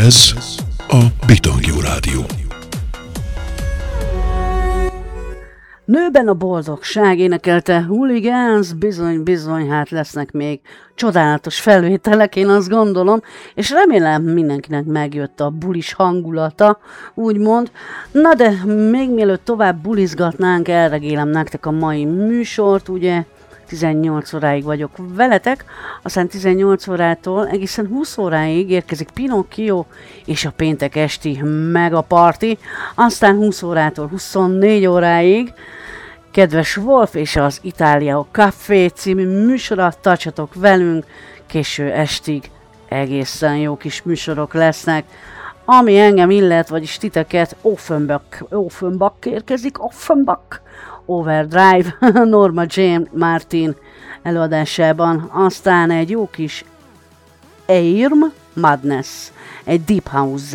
Ez a Bitang Jó Rádió. Nőben a boldogság, énekelte Hooligans, bizony, hát lesznek még csodálatos felvételek, én azt gondolom, és remélem mindenkinek megjött a bulis hangulata, úgymond. Na de még mielőtt tovább bulizgatnánk, elregélem nektek a mai műsort, ugye 18 óráig vagyok veletek, aztán 18 órától egészen 20 óráig érkezik Pinocchio és a péntek esti megaparty, aztán 20 órától 24 óráig kedves Wolf és az Itália Café című műsora, tartsatok velünk, késő estig egészen jó kis műsorok lesznek. Ami engem illet, vagyis titeket, Offenbach érkezik, Offenbach, Overdrive, Norma Jean Martin előadásában, aztán egy jó kis Airm Madness, egy Deep House